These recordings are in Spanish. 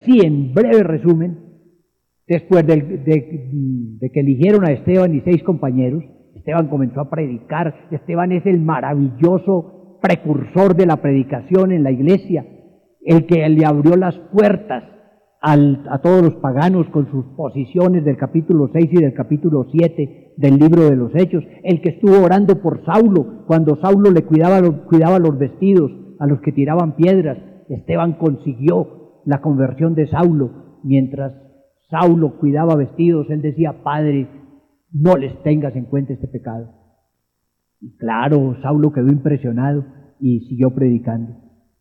así en breve resumen, después de que eligieron a Esteban y 6 compañeros, Esteban comenzó a predicar. Esteban es el maravilloso precursor de la predicación en la iglesia, el que le abrió las puertas a todos los paganos con sus posiciones del capítulo 6 y del capítulo 7 del libro de los Hechos, el que estuvo orando por Saulo cuando Saulo le cuidaba los vestidos a los que tiraban piedras. Esteban consiguió la conversión de Saulo. Mientras Saulo cuidaba vestidos, él decía: Padre, no les tengas en cuenta este pecado. Y claro, Saulo quedó impresionado y siguió predicando.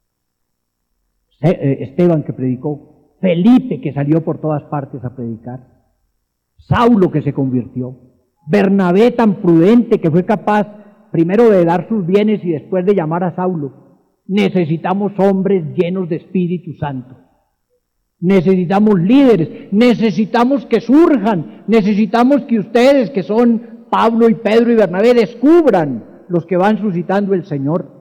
Esteban, que predicó; Felipe, que salió por todas partes a predicar; Saulo, que se convirtió; Bernabé, tan prudente que fue capaz primero de dar sus bienes y después de llamar a Saulo. Necesitamos hombres llenos de Espíritu Santo. Necesitamos líderes, necesitamos que surjan, necesitamos que ustedes, que son Pablo y Pedro y Bernabé, descubran los que van suscitando el Señor.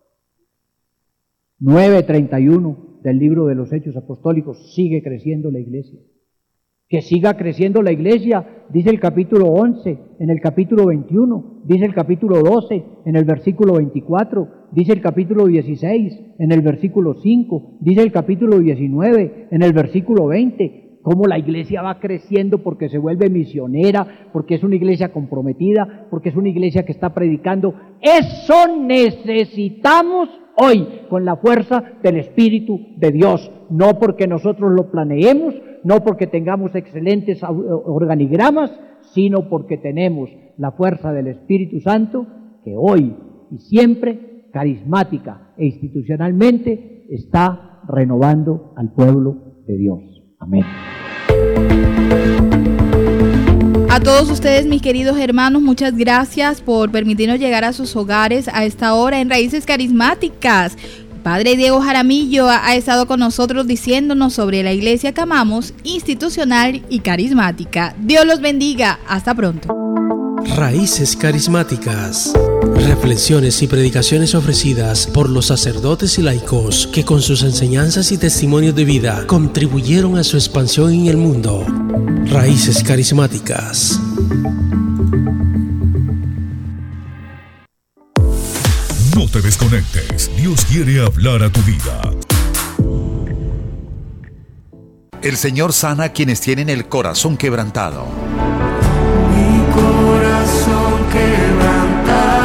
9:31 del libro de los Hechos Apostólicos. Sigue creciendo la iglesia. Que siga creciendo la iglesia, dice el capítulo 11, en el capítulo 21, dice el capítulo 12, en el versículo 24, dice el capítulo 16, en el versículo 5, dice el capítulo 19, en el versículo 20, cómo la iglesia va creciendo porque se vuelve misionera, porque es una iglesia comprometida, porque es una iglesia que está predicando. Eso necesitamos hoy, con la fuerza del Espíritu de Dios, no porque nosotros lo planeemos, no porque tengamos excelentes organigramas, sino porque tenemos la fuerza del Espíritu Santo, que hoy y siempre, carismática e institucionalmente, está renovando al pueblo de Dios. Amén. A todos ustedes, mis queridos hermanos, muchas gracias por permitirnos llegar a sus hogares a esta hora en Raíces Carismáticas. Padre Diego Jaramillo ha estado con nosotros diciéndonos sobre la iglesia que amamos, institucional y carismática. Dios los bendiga. Hasta pronto. Raíces Carismáticas. Reflexiones y predicaciones ofrecidas por los sacerdotes y laicos que con sus enseñanzas y testimonios de vida contribuyeron a su expansión en el mundo. Raíces Carismáticas. No te desconectes, Dios quiere hablar a tu vida. El Señor sana a quienes tienen el corazón quebrantado. Mi corazón quebrantado.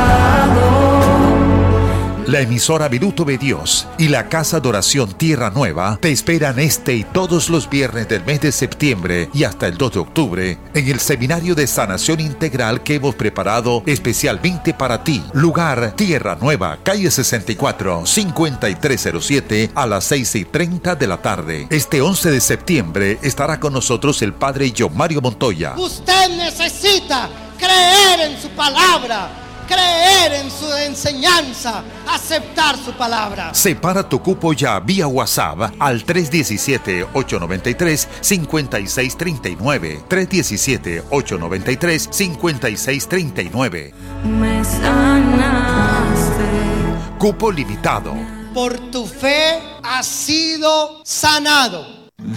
La emisora Viruto de Dios y la Casa de Oración Tierra Nueva te esperan este y todos los viernes del mes de septiembre y hasta el 2 de octubre en el Seminario de Sanación Integral que hemos preparado especialmente para ti. Lugar: Tierra Nueva, calle 64, 5307 a las 6:30 de la tarde. Este 11 de septiembre estará con nosotros el Padre John Mario Montoya. Usted necesita creer en su palabra, creer en su enseñanza, aceptar su palabra. Separa tu cupo ya vía WhatsApp al 317-893-5639. 317-893-5639. Me sanaste. Cupo limitado. Por tu fe has sido sanado.